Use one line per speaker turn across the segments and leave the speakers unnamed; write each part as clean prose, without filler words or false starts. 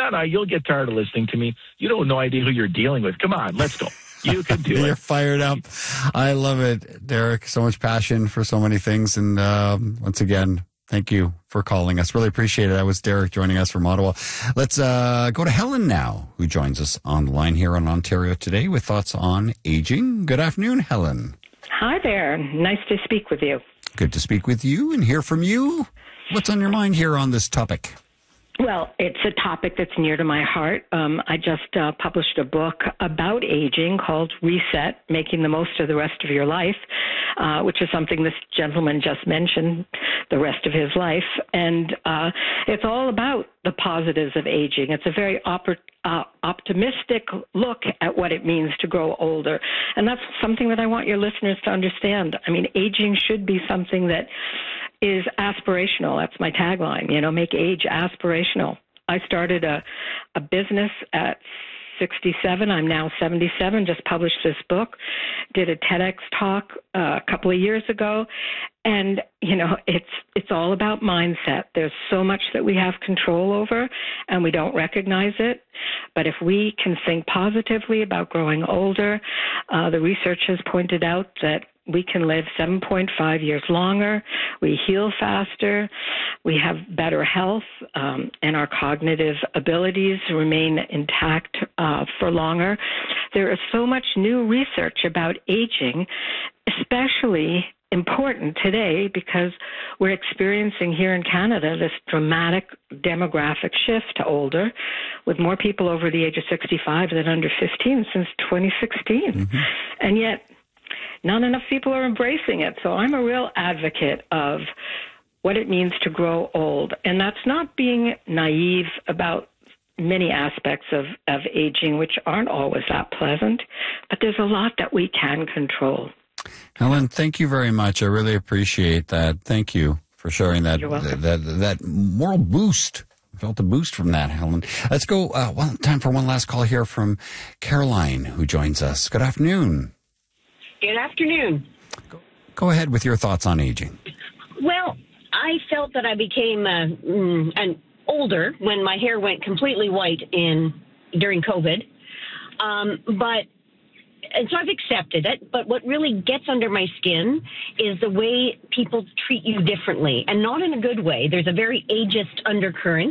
no, you'll get tired of listening to me. You don't have no idea who you're dealing with. Come on, let's go. You can do it.
You're fired up. I love it, Derek. So much passion for so many things. And once again, thank you for calling us. Really appreciate it. That was Derek joining us from Ottawa. Let's go to Helen now, who joins us on the line here on Ontario Today with thoughts on aging. Good afternoon, Helen.
Hi there. Nice to speak with you.
Good to speak with you and hear from you. What's on your mind here on this topic?
Well, it's a topic that's near to my heart. I just published a book about aging called Reset, Making the Most of the Rest of Your Life, which is something this gentleman just mentioned, the rest of his life. And it's all about the positives of aging. It's a very optimistic look at what it means to grow older. And that's something that I want your listeners to understand. I mean, aging should be something that is aspirational. That's my tagline, make age aspirational. I started a business at 67. I'm now 77, just published this book, did a TEDx talk a couple of years ago. And, it's all about mindset. There's so much that we have control over and we don't recognize it. But if we can think positively about growing older, the research has pointed out that we can live 7.5 years longer, we heal faster, we have better health, and our cognitive abilities remain intact for longer. There is so much new research about aging, especially important today because we're experiencing here in Canada this dramatic demographic shift to older, with more people over the age of 65 than under 15 since 2016. Mm-hmm. And yet, not enough people are embracing it. So I'm a real advocate of what it means to grow old. And that's not being naive about many aspects of aging, which aren't always that pleasant, but there's a lot that we can control.
Helen, thank you very much. I really appreciate that. Thank you for sharing that.
You're welcome.
That moral boost. I felt a boost from that, Helen. Let's go. Time for one last call here from Caroline, who joins us. Good afternoon.
Good afternoon.
Go ahead with your thoughts on aging.
Well, I felt that I became an older when my hair went completely white during COVID. And so I've accepted it, but what really gets under my skin is the way people treat you differently, and not in a good way. There's a very ageist undercurrent.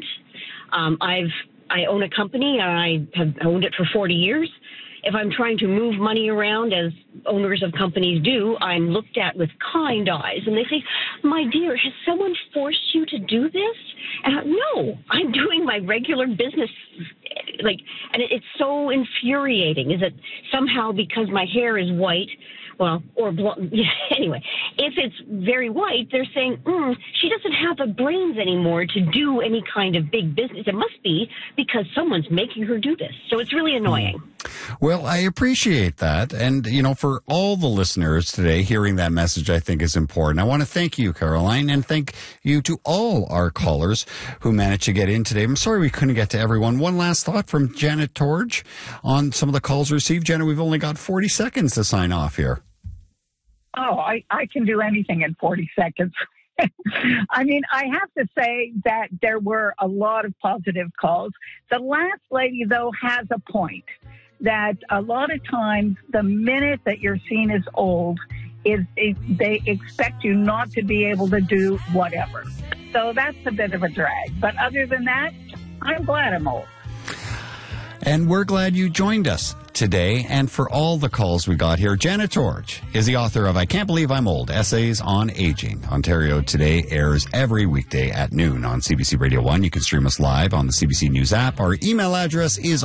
I own a company. I have owned it for 40 years. If I'm trying to move money around, as owners of companies do, I'm looked at with kind eyes. And they say, my dear, has someone forced you to do this? And no, I'm doing my regular business. And it's so infuriating. Is it somehow because my hair is white, or blonde? Anyway, if it's very white, they're saying, she doesn't have the brains anymore to do any kind of big business. It must be because someone's making her do this. So it's really annoying.
Well, I appreciate that. And, for all the listeners today, hearing that message, I think is important. I want to thank you, Caroline, and thank you to all our callers who managed to get in today. I'm sorry we couldn't get to everyone. One last thought from Janet Torge on some of the calls received. Janet, we've only got 40 seconds to sign off here.
Oh, I can do anything in 40 seconds. I mean, I have to say that there were a lot of positive calls. The last lady, though, has a point that a lot of times the minute that you're seen as old they expect you not to be able to do whatever. So that's a bit of a drag. But other than that, I'm glad I'm old.
And we're glad you joined us today. And for all the calls we got here, Janet Torge is the author of I Can't Believe I'm Old, Essays on Aging. Ontario Today airs every weekday at noon on CBC Radio 1. You can stream us live on the CBC News app. Our email address is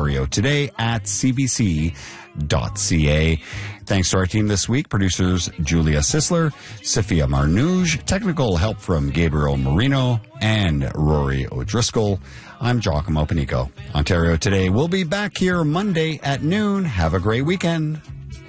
ontariotoday@cbc.ca. Thanks to our team this week, producers Julia Sisler, Sophia Marnouge, technical help from Gabriel Marino and Rory O'Driscoll. I'm Giacomo Panico. Ontario Today will be back here Monday at noon. Have a great weekend.